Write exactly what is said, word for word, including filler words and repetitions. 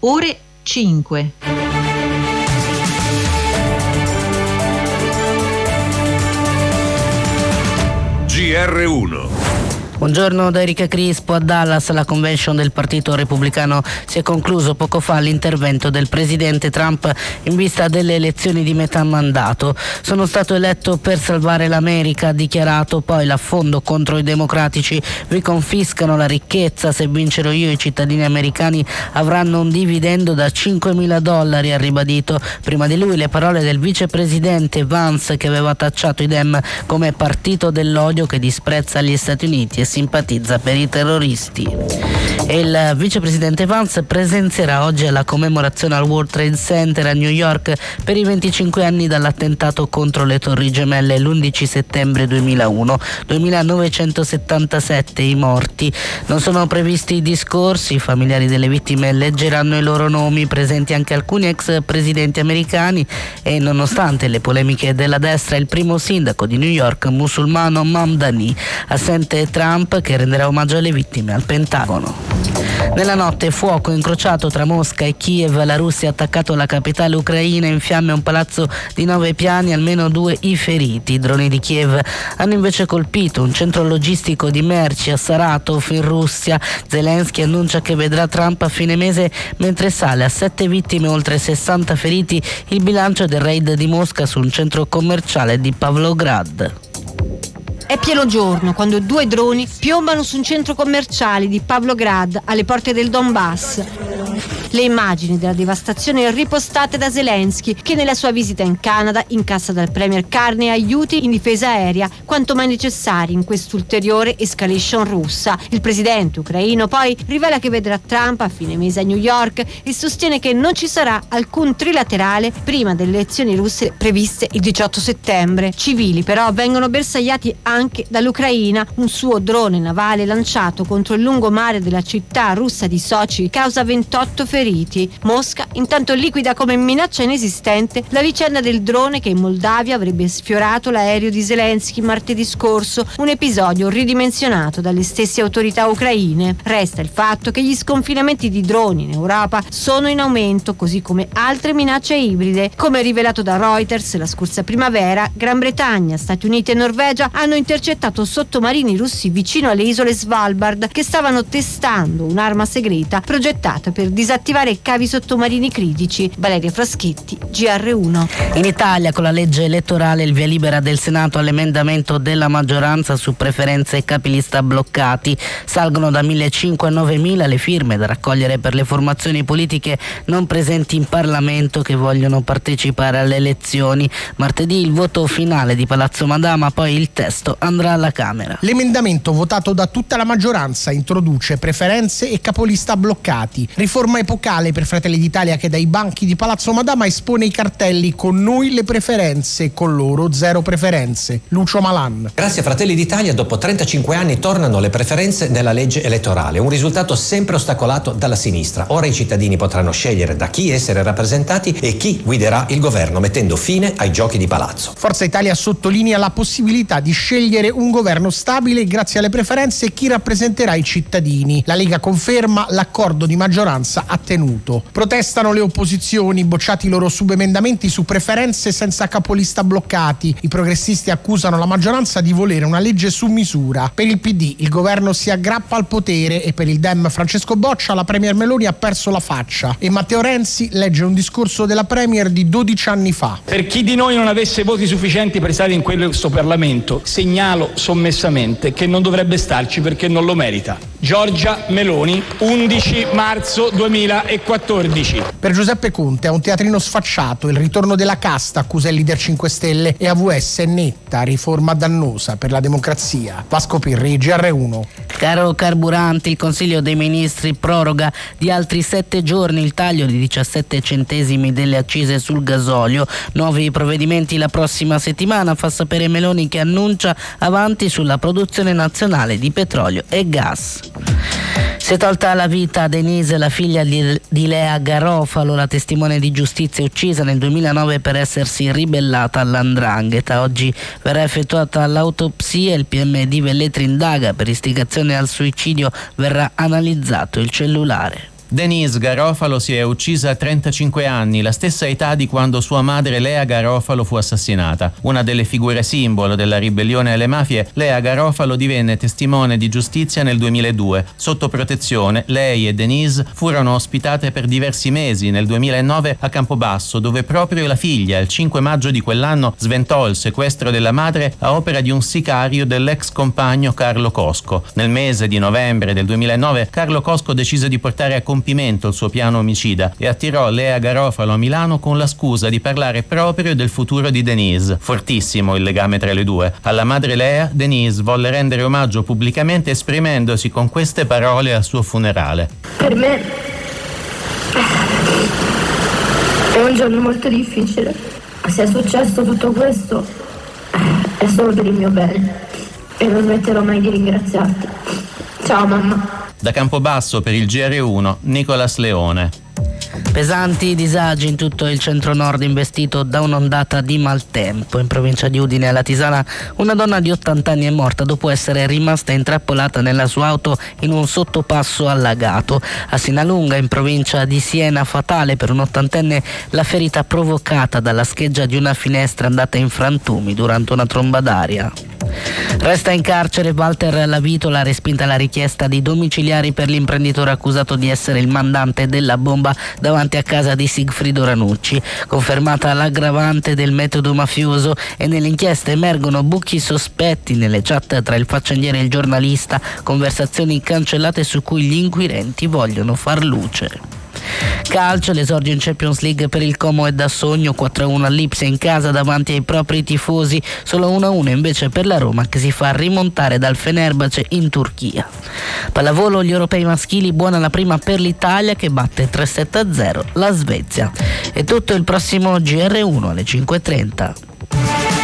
ore cinque. G R uno. Buongiorno da Erika Crispo. A Dallas la convention del Partito Repubblicano si è concluso poco fa l'intervento del presidente Trump in vista delle elezioni di metà mandato. Sono stato eletto per salvare l'America, ha dichiarato. Poi l'affondo contro i democratici: vi confiscano la ricchezza, se vincerò io i cittadini americani avranno un dividendo da cinquemila dollari, ha ribadito. Prima di lui le parole del vicepresidente Vance, che aveva tacciato i Dem come partito dell'odio che disprezza gli Stati Uniti e simpatizza per i terroristi. E il vicepresidente Vance presenzierà oggi alla commemorazione al World Trade Center a New York per i venticinque anni dall'attentato contro le Torri Gemelle l'undici settembre duemilauno, duemilanovecentosettantasette i morti. Non sono previsti discorsi, i familiari delle vittime leggeranno i loro nomi, presenti anche alcuni ex presidenti americani e, nonostante le polemiche della destra, il primo sindaco di New York musulmano Mamdani, assente Trump, che renderà omaggio alle vittime al Pentagono. Nella notte fuoco incrociato tra Mosca e Kiev, la Russia ha attaccato la capitale ucraina, in fiamme un palazzo di nove piani, almeno due i feriti. I droni di Kiev hanno invece colpito un centro logistico di merci a Saratov in Russia. Zelensky annuncia che vedrà Trump a fine mese, mentre sale a sette vittime e oltre sessanta feriti il bilancio del raid di Mosca su un centro commerciale di Pavlograd. È pieno giorno quando due droni piombano su un centro commerciale di Pavlograd alle porte del Donbass. Le immagini della devastazione ripostate da Zelensky, che nella sua visita in Canada incassa dal premier Carney aiuti in difesa aerea quanto mai necessari in quest'ulteriore escalation russa. Il presidente ucraino poi rivela che vedrà Trump a fine mese a New York e sostiene che non ci sarà alcun trilaterale prima delle elezioni russe previste il diciotto settembre. Civili però vengono bersagliati anche dall'Ucraina. Un suo drone navale lanciato contro il lungomare della città russa di Sochi causa ventotto feriti. Mosca intanto liquida come minaccia inesistente la vicenda del drone che in Moldavia avrebbe sfiorato l'aereo di Zelensky martedì scorso, un episodio ridimensionato dalle stesse autorità ucraine. Resta il fatto che gli sconfinamenti di droni in Europa sono in aumento, così come altre minacce ibride. Come rivelato da Reuters, la scorsa primavera Gran Bretagna, Stati Uniti e Norvegia hanno intercettato sottomarini russi vicino alle isole Svalbard che stavano testando un'arma segreta progettata per disattivare cavi sottomarini critici. Valeria Fraschetti, G R uno. In Italia, con la legge elettorale, il via libera del Senato all'emendamento della maggioranza su preferenze e capilista bloccati. Salgono da millecinquecento a novemila le firme da raccogliere per le formazioni politiche non presenti in Parlamento che vogliono partecipare alle elezioni. Martedì il voto finale di Palazzo Madama, poi il testo andrà alla Camera. L'emendamento votato da tutta la maggioranza introduce preferenze e capolista bloccati. Riforma epocale per Fratelli d'Italia, che dai banchi di Palazzo Madama espone i cartelli "con noi le preferenze, con loro zero preferenze". Lucio Malan. Grazie a Fratelli d'Italia, dopo trentacinque anni tornano le preferenze nella legge elettorale, un risultato sempre ostacolato dalla sinistra. Ora i cittadini potranno scegliere da chi essere rappresentati e chi guiderà il governo, mettendo fine ai giochi di palazzo. Forza Italia sottolinea la possibilità di scegliere un governo stabile grazie alle preferenze e chi rappresenterà i cittadini. La Lega conferma l'accordo di maggioranza attenuto. Protestano le opposizioni, bocciati i loro subemendamenti su preferenze senza capolista bloccati. I progressisti accusano la maggioranza di volere una legge su misura. Per il P D il governo si aggrappa al potere e per il Dem Francesco Boccia la premier Meloni ha perso la faccia. E Matteo Renzi legge un discorso della premier di dodici anni fa. Per chi di noi non avesse voti sufficienti per stare in questo Parlamento, segnalo sommessamente che non dovrebbe starci perché non lo merita. Giorgia Meloni, undici marzo duemilaquattordici. Per Giuseppe Conte è un teatrino sfacciato, il ritorno della casta, accusa il leader cinque Stelle, e A V S è netta, riforma dannosa per la democrazia. Vasco Pirri, G R uno. Caro carburanti, il Consiglio dei Ministri proroga di altri sette giorni il taglio di diciassette centesimi delle accise sul gasolio. Nuovi provvedimenti la prossima settimana, fa sapere Meloni, che annuncia avanti sulla produzione nazionale di petrolio e gas. Si è tolta la vita a Denise, la figlia di, di Lea Garofalo, la testimone di giustizia uccisa nel duemilanove per essersi ribellata all'Andrangheta. Oggi verrà effettuata l'autopsia, il P M di Velletri indaga per istigazione al suicidio, verrà analizzato il cellulare. Denise Garofalo si è uccisa a trentacinque anni, la stessa età di quando sua madre Lea Garofalo fu assassinata. Una delle figure simbolo della ribellione alle mafie, Lea Garofalo divenne testimone di giustizia nel duemiladue. Sotto protezione, lei e Denise furono ospitate per diversi mesi nel duemilanove a Campobasso, dove proprio la figlia, il cinque maggio di quell'anno, sventò il sequestro della madre a opera di un sicario dell'ex compagno Carlo Cosco. Nel mese di novembre del duemilanove, Carlo Cosco decise di portare a compimento il suo piano omicida e attirò Lea Garofalo a Milano con la scusa di parlare proprio del futuro di Denise. Fortissimo il legame tra le due. Alla madre Lea, Denise volle rendere omaggio pubblicamente esprimendosi con queste parole al suo funerale. Per me è un giorno molto difficile. Se è successo tutto questo è solo per il mio bene e non smetterò mai di ringraziarti. Ciao mamma. Da Campobasso per il G R uno, Nicolas Leone. Pesanti disagi in tutto il centro-nord investito da un'ondata di maltempo. In provincia di Udine, alla Tisana, una donna di ottanta anni è morta dopo essere rimasta intrappolata nella sua auto in un sottopasso allagato. A Sinalunga, in provincia di Siena, fatale per un ottantenne la ferita provocata dalla scheggia di una finestra andata in frantumi durante una tromba d'aria. Resta in carcere Walter Lavitola, respinta la richiesta di domiciliari per l'imprenditore accusato di essere il mandante della bomba davanti a casa di Sigfrido Ranucci. Confermata l'aggravante del metodo mafioso e nell'inchiesta emergono buchi sospetti nelle chat tra il faccendiere e il giornalista, conversazioni cancellate su cui gli inquirenti vogliono far luce. Calcio, l'esordio in Champions League per il Como è da sogno, quattro a uno all'Ipsia in casa davanti ai propri tifosi, solo uno a uno invece per la Roma che si fa rimontare dal Fenerbahce in Turchia. Pallavolo, gli europei maschili, buona la prima per l'Italia che batte tre sette a zero la Svezia. È tutto, il prossimo G R uno alle cinque e trenta.